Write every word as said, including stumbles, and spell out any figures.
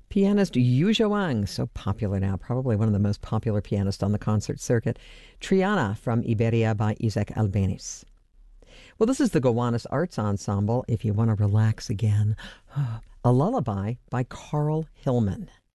Pianist Yu Zhuang, so popular now, probably one of the most popular pianists on the concert circuit. Triana from Iberia by Isaac Albeniz. Well, this is the Gowanus Arts Ensemble, if you want to relax again. A Lullaby by Carl Hillman.